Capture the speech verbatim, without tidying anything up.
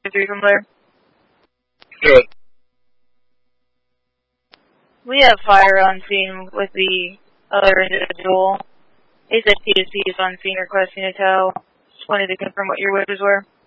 three from Blair. Good. We have fire on scene with the other individual. They said P S P is on scene requesting a tow. Just wanted to confirm what your wishes were.